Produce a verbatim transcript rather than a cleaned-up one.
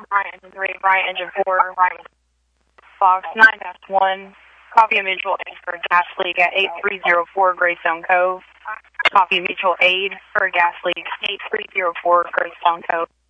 Bryant engine three, Bryant engine four, Bryant Fox nine dash one. Copy of mutual aid for a gas leak at eight three zero four Greystone Cove. Copy of mutual aid for a gas leak eight three zero four Greystone Cove.